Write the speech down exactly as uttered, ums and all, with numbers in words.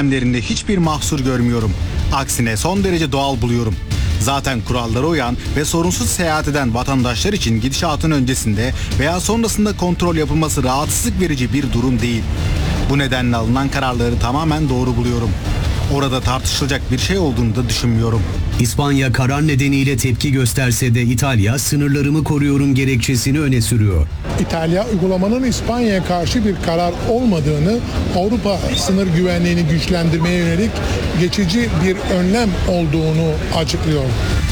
önlemlerinde hiçbir mahsur görmüyorum. Aksine son derece doğal buluyorum. Zaten kurallara uyan ve sorunsuz seyahat eden vatandaşlar için gidişatın öncesinde veya sonrasında kontrol yapılması rahatsızlık verici bir durum değil. Bu nedenle alınan kararları tamamen doğru buluyorum. Orada tartışılacak bir şey olduğunu da düşünmüyorum. İspanya karar nedeniyle tepki gösterse de İtalya sınırlarımı koruyorum gerekçesini öne sürüyor. İtalya uygulamanın İspanya'ya karşı bir karar olmadığını, Avrupa sınır güvenliğini güçlendirmeye yönelik geçici bir önlem olduğunu açıklıyor.